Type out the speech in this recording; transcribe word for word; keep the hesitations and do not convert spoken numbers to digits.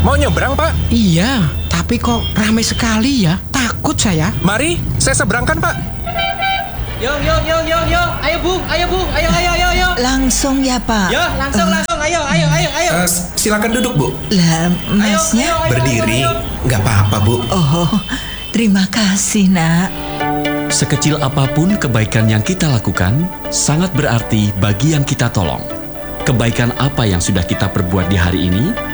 Mau nyebrang, Pak? Iya, tapi kok ramai sekali ya? Takut saya. Mari, saya seberangkan, Pak. Yo, yo, yo, yo, yo. Ayo, Bung. Ayo, Bung. Ayo, ayo, ayo, ayo. Langsung ya, Pak? Yo, langsung, uh. langsung. Ayo, ayo, ayo, ayo. Uh, silakan duduk, Bu. Lah, masnya? Ayo, ayo, ayo, berdiri. Ayo, ayo. Nggak apa-apa, Bu. Oh, terima kasih, Nak. Sekecil apapun kebaikan yang kita lakukan, sangat berarti bagi yang kita tolong. Kebaikan apa yang sudah kita perbuat di hari ini